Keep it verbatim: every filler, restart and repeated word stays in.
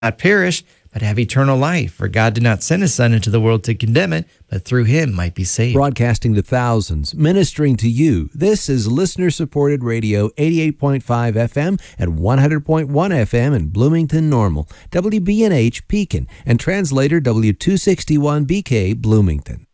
not perish, but have eternal life. For God did not send his Son into the world to condemn it, but through him might be saved. Broadcasting to thousands, ministering to you. This is listener-supported radio, eighty-eight point five F M and one hundred point one F M in Bloomington Normal, W B N H Pekin, and translator W two sixty-one B K Bloomington.